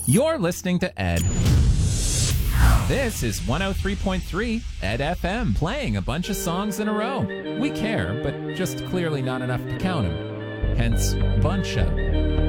You're listening to Ed. This is 103.3 Ed FM, playing a bunch of songs in a row. We care, but just clearly not enough to count them. Hence, buncha.